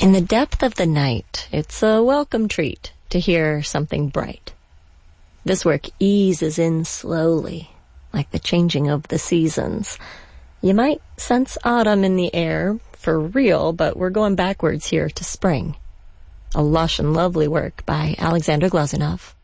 In the depth of the night, it's a welcome treat to hear something bright. This work eases in slowly, like the changing of the seasons. You might sense autumn in the air, for real, but we're going backwards here to spring. A lush and lovely work by Alexander Glazunov.